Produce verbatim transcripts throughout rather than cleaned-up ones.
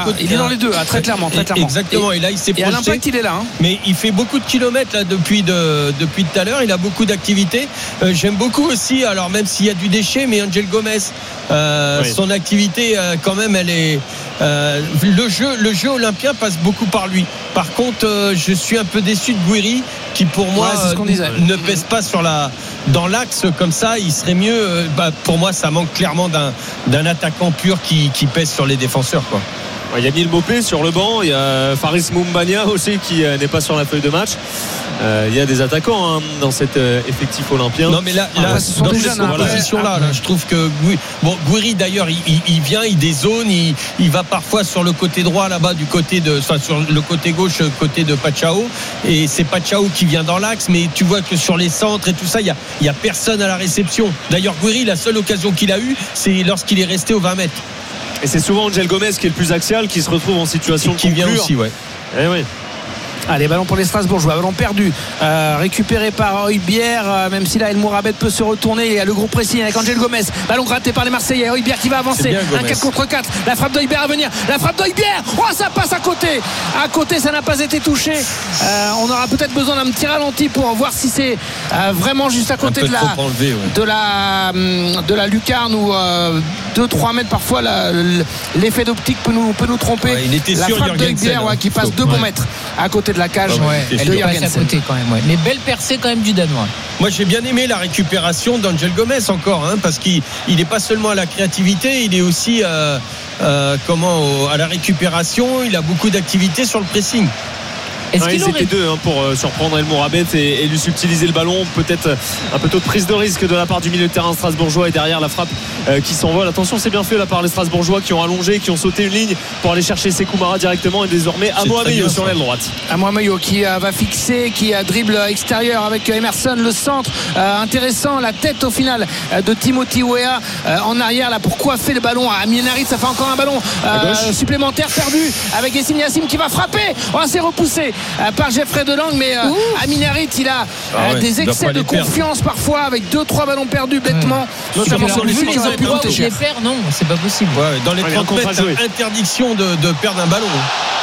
côté, il est dans les deux, ah, très clairement, très clairement. Exactement. Et, et là, il s'est et projeté. à l'impact, il est là. Hein. Mais il fait beaucoup de kilomètres là depuis de, depuis tout à l'heure. Il a beaucoup d'activités. Euh, j'aime beaucoup aussi. Alors même s'il y a du déchet, mais Angel Gomez, euh, oui. son activité euh, quand même, elle est. Euh, le jeu, le jeu olympien passe beaucoup par lui. Par contre, euh, je suis un peu déçu de Gouiri, qui pour moi ouais, euh, ne pèse pas sur la, dans l'axe comme ça. Il serait mieux. Euh, bah, pour moi, ça manque clairement d'un, d'un attaquant pur qui, qui pèse sur les défenseurs, quoi. Il y a Mille Mopé sur le banc, il y a Faris Moumbania aussi qui euh, n'est pas sur la feuille de match. Euh, il y a des attaquants hein, dans cet euh, effectif olympien. Non mais là, là ah, dans cette position-là, là, je trouve que bon, Gouiri d'ailleurs, il, il, il vient, il dézone, il, il va parfois sur le côté droit là-bas du côté de, enfin sur le côté gauche, côté de Pachao, et c'est Pachao qui vient dans l'axe, mais tu vois que sur les centres et tout ça, il y a, il y a personne à la réception. D'ailleurs, Gouiri, la seule occasion qu'il a eue, c'est lorsqu'il est resté aux vingt mètres. Et c'est souvent Angel Gomez qui est le plus axial, qui se retrouve en situation qui de conclure. Vient aussi, ouais. Eh oui. Allez, ballon pour les Strasbourgeois, ballon perdu, euh, récupéré par Hojbjerg, euh, même si là El Mourabet peut se retourner. Il y a le gros pressing avec Angel Gomez, ballon gratté par les Marseillais. Hojbjerg qui va avancer, bien, un quatre contre quatre, la frappe d'Hojbjerg à venir, la frappe d'Hojbjerg, oh ça passe à côté, à côté ça n'a pas été touché. Euh, on aura peut-être besoin d'un petit ralenti pour voir si c'est euh, vraiment juste à côté de la, enlevé, ouais. de la de la lucarne ou euh, deux trois mètres parfois la, l'effet d'optique peut nous, peut nous tromper. Ouais, il était la sûr, frappe d'Hojbjerg ouais, qui passe deux bons mètres à côté de la cage. Ouais, elle est passée à côté quand même, ouais. Mais belle percée quand même du Danois. Moi j'ai bien aimé la récupération d'Angel Gomez encore hein, parce qu'il n'est pas seulement à la créativité, il est aussi euh, euh, comment, au, à la récupération, il a beaucoup d'activité sur le pressing. Est-ce ouais, ils aurait... étaient deux hein, pour euh, surprendre El Mourabet et, et lui subtiliser le ballon. Peut-être un peu tôt de prise de risque de la part du milieu de terrain strasbourgeois et derrière la frappe euh, qui s'envole. Attention, c'est bien fait là par les Strasbourgeois qui ont allongé, qui ont sauté une ligne pour aller chercher Sekou Mara directement et désormais Amo Ameyo sur l'aile droite. Amo Ameyo qui euh, va fixer, qui a dribble extérieur avec Emerson, le centre euh, intéressant, la tête au final euh, de Timothy Weah euh, en arrière là pour coiffer le ballon à Amine Harit. Ça fait encore un ballon euh, supplémentaire perdu avec Yacine Yassim qui va frapper. Oh, c'est repoussé par Jeffrey Delang, mais euh, Amine Harit il a ah ouais, euh, des excès de confiance perdre. Parfois avec deux trois ballons perdus bêtement, mmh. notamment sur les endroits où je les perds, non c'est pas possible. Ouais, dans les trente mètres, interdiction de, de perdre un ballon.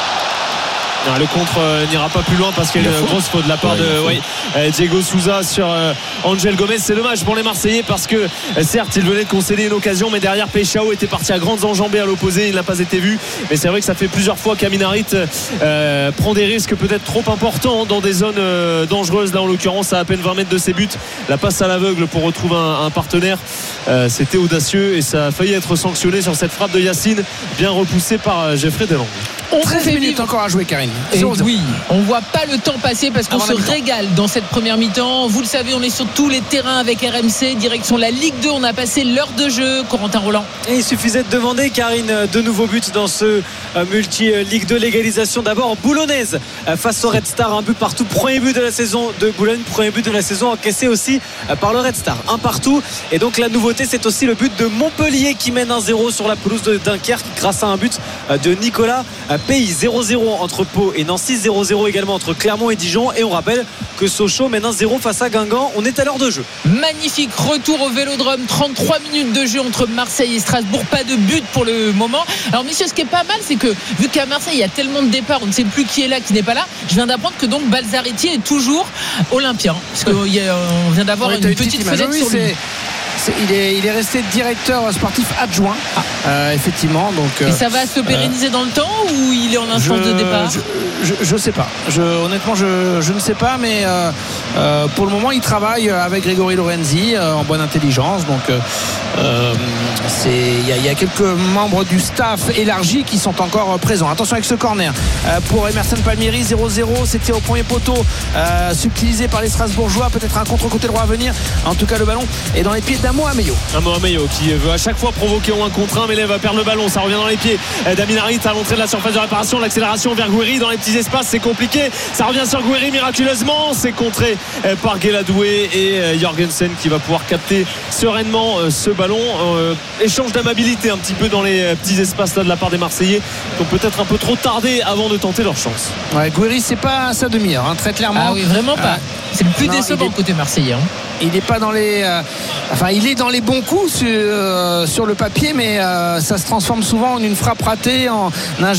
Non, le contre euh, n'ira pas plus loin parce qu'il y a une grosse faute de la part ouais, de ouais, euh, Diego Souza sur euh, Angel Gomez. C'est dommage pour les Marseillais parce que euh, certes il venait de concéder une occasion, mais derrière Pechao était parti à grandes enjambées à l'opposé, il n'a pas été vu, mais c'est vrai que ça fait plusieurs fois qu'Amine Harit euh, prend des risques peut-être trop importants dans des zones euh, dangereuses. Là en l'occurrence à à peine vingt mètres de ses buts, la passe à l'aveugle pour retrouver un, un partenaire, euh, c'était audacieux et ça a failli être sanctionné sur cette frappe de Yacine, bien repoussée par euh, Jeffrey Delang. On treize minutes encore à jouer, Karine. Et oui, on voit pas le temps passer parce qu'on se régale dans cette première mi-temps. Vous le savez, on est sur tous les terrains avec R M C, direction la Ligue deux. On a passé l'heure de jeu. Corentin Roland. Et il suffisait de demander, Karine, de nouveaux buts dans ce multi-Ligue deux. L'égalisation d'abord boulonnaise face au Red Star. Un but partout. Premier but de la saison de Boulogne. Premier but de la saison encaissé aussi par le Red Star. Un partout. Et donc la nouveauté, c'est aussi le but de Montpellier qui mène un zéro sur la pelouse de Dunkerque grâce à un but de Nicolas Pays. Zéro zéro entre Pau et Nancy, zéro zéro également entre Clermont et Dijon. Et on rappelle que Sochaux mène un zéro face à Guingamp. On est à l'heure de jeu. Magnifique retour au Vélodrome. trente-trois minutes de jeu entre Marseille et Strasbourg. Pas de but pour le moment. Alors messieurs, ce qui est pas mal, c'est que vu qu'à Marseille il y a tellement de départs, on ne sait plus qui est là, qui n'est pas là. Je viens d'apprendre que donc Balzaretti est toujours olympien, parce qu'on vient d'avoir oui, une petite fenêtre sur lui. C'est, il, est, il est resté directeur sportif adjoint ah. euh, effectivement donc, et ça va se pérenniser euh, dans le temps ou il est en instance je, de départ je, je, je sais pas je, honnêtement je, je ne sais pas mais euh, euh, pour le moment il travaille avec Grégory Lorenzi euh, en bonne intelligence donc euh, c'est, il y, y a quelques membres du staff élargi qui sont encore présents. Attention avec ce corner euh, pour Emerson Palmieri. Zéro zéro, c'était au premier poteau euh, subtilisé par les Strasbourgeois, peut-être un contre côté droit à venir. En tout cas le ballon est dans les pieds d'Amo Ameyo. Amo Ameyo qui veut à chaque fois provoquer au un contre un, mais là il va perdre le ballon, ça revient dans les pieds d'Amine Harit à l'entrée de la surface de réparation. L'accélération vers Gouiri dans les petits espaces, c'est compliqué, ça revient sur Gouiri miraculeusement, c'est contré par Guéladoué et Jorgensen qui va pouvoir capter sereinement ce ballon. euh, échange d'amabilité un petit peu dans les petits espaces là de la part des Marseillais qui ont peut-être un peu trop tardé avant de tenter leur chance. Ouais, Gouiri c'est pas à sa demi-heure hein, très clairement. Ah oui vraiment pas. Euh, c'est le plus non, décevant est... côté marseillais hein. Il n'est pas dans les euh, enfin il est dans les bons coups sur, euh, sur le papier mais euh, ça se transforme souvent en une frappe ratée, en un